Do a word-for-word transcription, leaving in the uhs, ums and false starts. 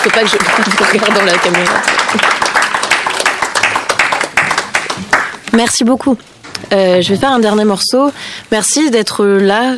Faut pas que je regarde dans la caméra. Merci beaucoup. Euh, je vais faire un dernier morceau. Merci d'être là